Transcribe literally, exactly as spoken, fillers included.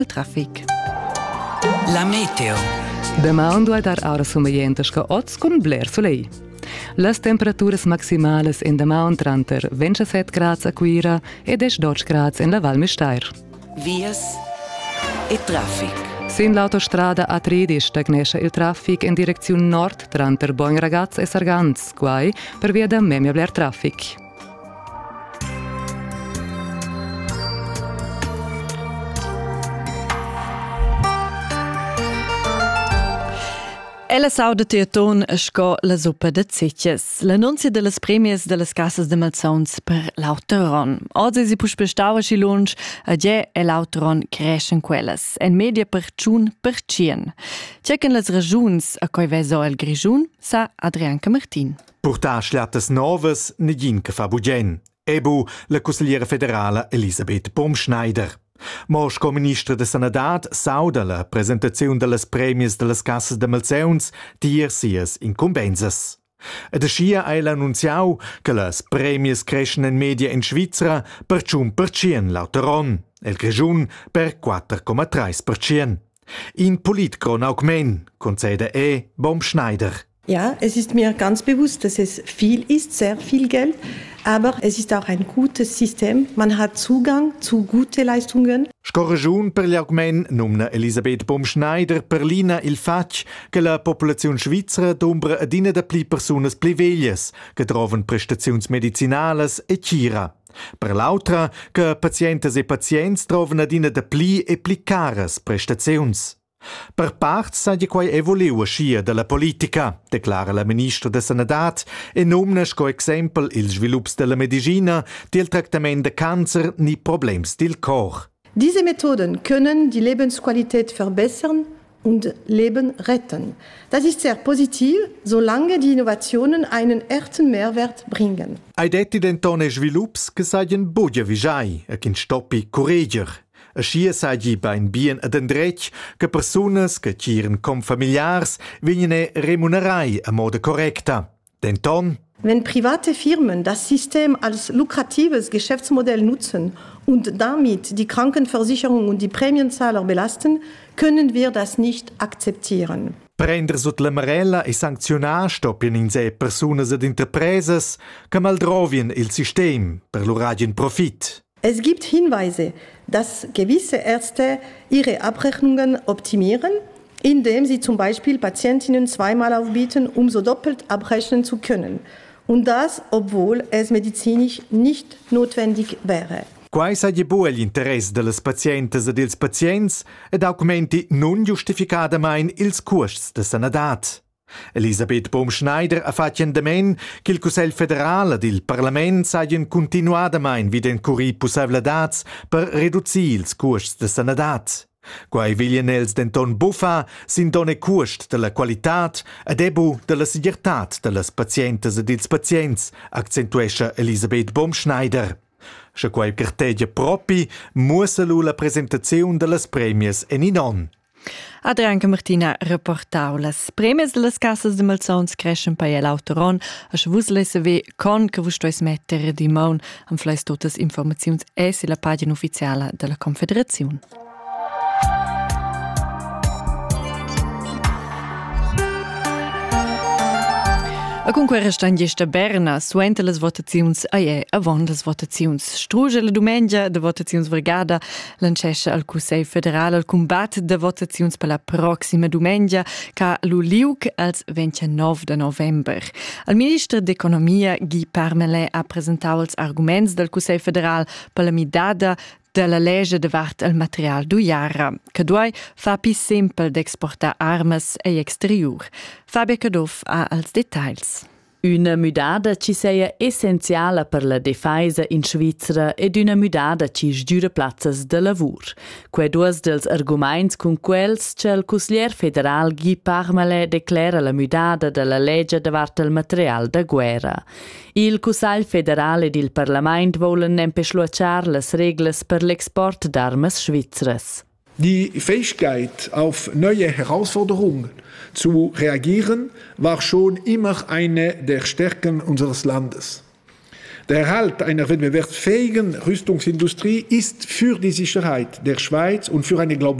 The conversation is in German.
il traffic. La meteo. Demà on due dar ora sumaientas ca oz con bler solei. Las temperaturas maximales in demà on tranter ventisette gradi a Quira e dodici gradi in la Val Mistair. Vias e traffic. Sin l'autostrada A tredici stagnesce il traffic in direzione nord tranter Boin Ragaz e Sargans, quai per via da memia bler traffic. Ella sau de Teaton sco la suppa de zecchias. L'annunzia de las premies de las cassas de malsons per l'autoron. Oggi si pusch bestava si lunch a je e l'autoron crescen quellas. En media per ciun per cien. Checken las ragiuns a coi veso el grigiun, sa Adrianca Martin. Portar schliatas novas negin che fa bugen. Ebu la consigliera federale Elisabeth Baumschneider. Mos co ministra de Sanadat sauda la presentazione delle premies delle casse de malseuns tier sias incumbenzas. Ed ascia ha ella annunziau che las premies crescen in media in Svizzera per ciun per cien l'autoron, el Grigiun per quattro komma tre per cien. In Politcron augment, concede e Baumschneider. Ja, es ist mir ganz bewusst, dass es viel ist, sehr viel Geld, aber es ist auch ein gutes System. Man hat Zugang zu guten Leistungen. Scorregiun per l'augment numna Elisabeth Baumschneider per lina il fac che la popolazione svizzera d'ombra adina da pli personas pli veglias che trovan prestaziuns medicinales e cira. Per l'autra che pazientes e pazients trovan adina da pli e pli caras prestaziuns. Per part sa di quai evoluiu a schia della politica, declara la ministra de Sanadat, e nomna sco exempel il svilupps della medicina, del tractament de cancer ni problems del cor. Diese Methoden können die Lebensqualität verbessern und Leben retten. Das ist sehr positiv, solange die Innovationen einen echten Mehrwert bringen. Ai detti dentone svilupps che saien bugia vigiai, e kin stoppi correger. Aschia sagi bain bien ad endrech che personas che ciren com familiars vignene remunerai a modo correcta. Denton Wenn private Firmen das System als lukratives Geschäftsmodell nutzen und damit die Krankenversicherung und die Prämienzahler belasten, können wir das nicht akzeptieren. Prender sut la marella e sanccionar stoppien in se personas ad interpresas che maldrovien il system per l'uragien profit. Es gibt Hinweise, dass gewisse Ärzte ihre Abrechnungen optimieren, indem sie zum Beispiel Patientinnen zweimal aufbieten, um so doppelt abrechnen zu können. Und das, obwohl es medizinisch nicht notwendig wäre. Quai sa di buel interess de las pazientes ed ils pazients ed augmenti non justificadamein ils costs de sanadat. Elisabeth Baumschneider ha fatto endamen che il Consiglio federale ed il Parlament saien continuadamein viden curri possibilidats per reduzir ils costs de sanadat. Quai vilien els denton buffa sin donne cost de la qualitat ed ebu de la sicurtat de las pazientes ed ils pazients, accentuescha Elisabeth Baumschneider. Sche quai carteggia propi mussa lu la presentazione de las premies en inon. Adrianca Martina reportau las premies de las cassas de malsons crescen per el autoron, a vus lesse ve con che vus stois mettere di maun am fleis totes informaziuns e si la pagina ufficiala de la Confederazione. A con quella sta in gesta Berna, suente las votaziuns a e avon las votaziuns. Struge la domenica de votaziuns vergada lancesce al Consiglio federale al combat de votaziuns per la proxima domenica ca l'uliuc als ventinove de november. Il ministro d'Economia Guy Parmelin ha presentau els arguments del Consiglio federale per la midada della legge davart al material d'uiara, che duai fa più semple d'exportar armas e exterior. Fabio Cadoff ha als dettagls. Una mudada ci sia essenziale per la difesa in Svizzera ed una mudada ci sgiura plazzas de lavur. Que duas dels arguments con quels che il Consiglier federal Guy Parmelin declara la mudada della legge davart al material da guerra. Il Consiglio federale ed il Parlament volen nempe schluachar las regles per l'export d'armas svizzeras. Die Fähigkeit, auf neue Herausforderungen zu reagieren, war schon immer eine der Stärken unseres Landes. Der Erhalt einer wettbewerbsfähigen Rüstungsindustrie ist für die Sicherheit der Schweiz und für eine glaubwürdige